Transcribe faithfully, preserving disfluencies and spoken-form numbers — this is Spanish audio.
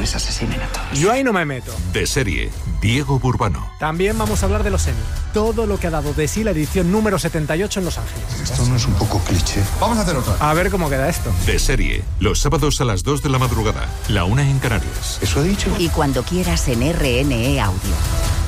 les asesinen a todos. Yo ahí no me meto. De serie, Diego Burbano. También vamos a hablar de los Emmy. Todo lo que ha dado de sí la edición número setenta y ocho en Los Ángeles. Esto no es un poco cliché. Vamos a hacer otra. A ver cómo queda esto. De serie, los sábados a las dos de la madrugada, la una en Canarias. ¿Eso ha dicho? Y cuando quieras en R N E Audio.